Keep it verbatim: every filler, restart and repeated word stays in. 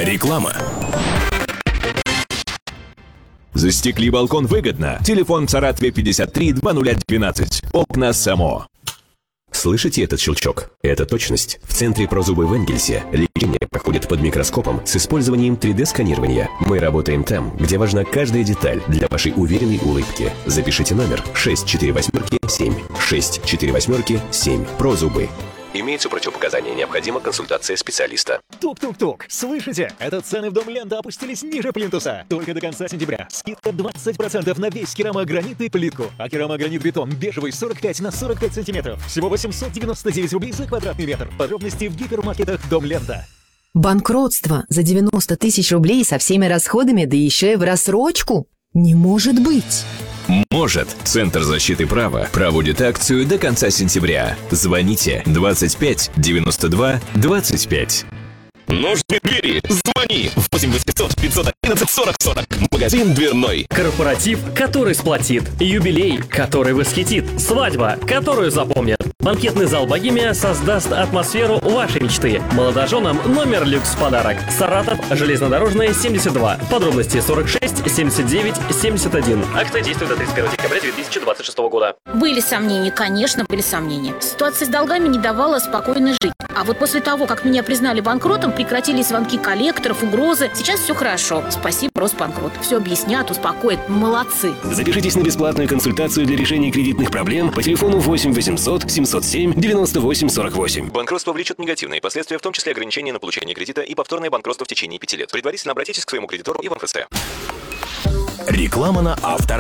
Реклама. Застекли балкон выгодно. Телефон в Саратове пятьдесят три двадцать двенадцать. Окна САМО. Слышите этот щелчок? Это точность. В центре прозубы в Энгельсе лечение проходит под микроскопом с использованием три дэ-сканирования. Мы работаем там, где важна каждая деталь для вашей уверенной улыбки. Запишите номер шесть четыре восемь семь. шесть четыре восемь семь. Прозубы. Имеются противопоказания, необходима консультация специалиста. Тук-тук-тук. Слышите? Это цены в Дом Лента опустились ниже плинтуса. Только до конца сентября. Скидка двадцать процентов на весь керамогранит и плитку. А керамогранит-бетон бежевый сорок пять на сорок пять сантиметров. Всего восемьсот девяносто девять рублей за квадратный метр. Подробности в гипермаркетах Дом Лента. Банкротство за девяносто тысяч рублей со всеми расходами, да еще и в рассрочку? Не может быть! Может. Центр защиты права проводит акцию до конца сентября. Звоните двадцать пять девяносто два двадцать пять. Нужны двери? Звони! восемь восемьсот пятьсот одиннадцать сорок сорок. Магазин дверной. Корпоратив, который сплотит. Юбилей, который восхитит. Свадьба, которую запомнят. Банкетный зал «Богемия» создаст атмосферу вашей мечты. Молодоженам номер люкс в подарок. Саратов, железнодорожная, семьдесят два. Подробности сорок шесть семьдесят девять семьдесят один. Акция действует до тридцать первого декабря две тысячи двадцать шестого года. Были сомнения, конечно, были сомнения. Ситуация с долгами не давала спокойно жить. А вот после того, как меня признали банкротом, прекратились звонки коллекторов, угрозы. Сейчас все хорошо. Спасибо, Росбанкрот. Все объяснят, успокоят. Молодцы. Запишитесь на бесплатную консультацию для решения кредитных проблем по телефону восемь восемьсот семьсот семь девяносто восемь сорок восемь. Банкротство влечет негативные последствия, в том числе ограничения на получение кредита и повторное банкротство в течение пяти лет. Предварительно обратитесь к своему кредитору и в эн эф эс. Реклама на Авторадио.